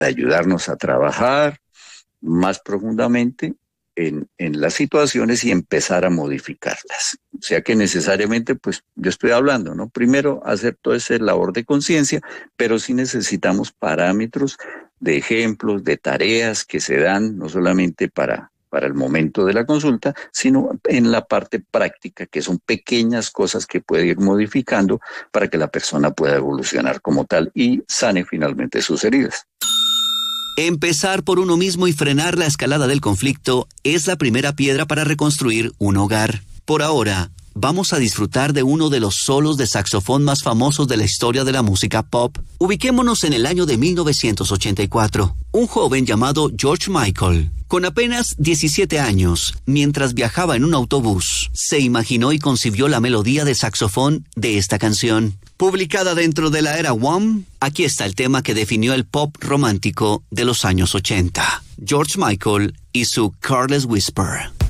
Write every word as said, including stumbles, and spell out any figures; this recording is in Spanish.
ayudarnos a trabajar más profundamente en, en las situaciones y empezar a modificarlas. O sea que necesariamente, pues yo estoy hablando, ¿no? Primero hacer toda esa labor de conciencia, pero sí necesitamos parámetros de ejemplos, de tareas que se dan no solamente para, para el momento de la consulta, sino en la parte práctica, que son pequeñas cosas que puede ir modificando para que la persona pueda evolucionar como tal y sane finalmente sus heridas. Empezar por uno mismo y frenar la escalada del conflicto es la primera piedra para reconstruir un hogar. Por ahora, vamos a disfrutar de uno de los solos de saxofón más famosos de la historia de la música pop. Ubiquémonos en el año de mil novecientos ochenta y cuatro. Un joven llamado George Michael, con apenas diecisiete años, mientras viajaba en un autobús, se imaginó y concibió la melodía de saxofón de esta canción. Publicada dentro de la era Wham, aquí está el tema que definió el pop romántico de los años ochenta. George Michael y su Careless Whisper.